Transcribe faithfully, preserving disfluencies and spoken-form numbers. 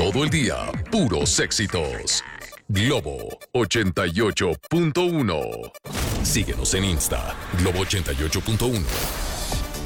Todo el día, puros éxitos. Globo ochenta y ocho punto uno. Síguenos en Insta, Globo ochenta y ocho punto uno.